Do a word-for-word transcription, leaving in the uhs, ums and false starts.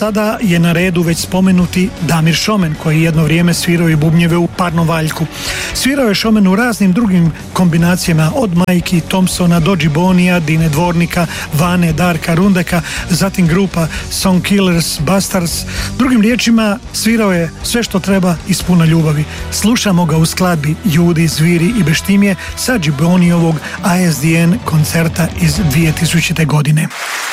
sada je na redu već spomenuti Damir Šomen, koji je jedno vrijeme svirao i bubnjeve u Parnovaljku. Svirao je Šomen u raznim drugim kombinacijama, od Majki Thompsona do Džibonija, Dine Dvornika, Vane, Darka Rundeka, zatim grupa Song Killers, Bastards. Drugim riječima, svirao je sve što treba iz puno ljubavi. Slušamo ga u skladbi Judi, Zviri i Beštimje sa Džibonijovog A S D N koncerta iz dvije tisućite. godine.